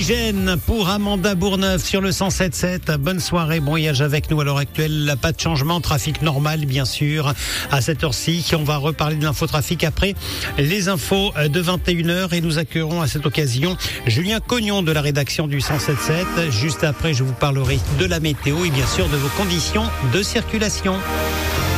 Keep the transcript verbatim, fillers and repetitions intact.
Oxygène pour Amanda Bourneuf sur le cent sept sept. Bonne soirée, bon voyage avec nous à l'heure actuelle. Pas de changement, trafic normal bien sûr à cette heure-ci. On va reparler de l'infotrafic après les infos de vingt et une heures et nous accueillerons à cette occasion Julien Cognon de la rédaction du cent sept sept. Juste après, je vous parlerai de la météo et bien sûr de vos conditions de circulation.